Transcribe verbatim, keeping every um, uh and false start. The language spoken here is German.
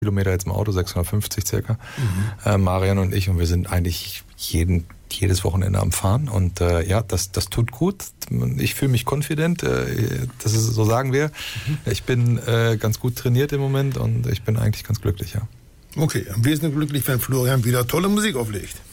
Kilometer jetzt im Auto, sechshundertfünfzig circa, mhm. äh, Marian und ich, und wir sind eigentlich jeden, jedes Wochenende am Fahren und äh, ja, das, das tut gut. Ich fühle mich confident, äh, das ist, so sagen wir. Mhm. Ich bin äh, ganz gut trainiert im Moment und ich bin eigentlich ganz glücklich, ja. Okay, am wesentlichen glücklich, wenn Florian wieder tolle Musik auflegt.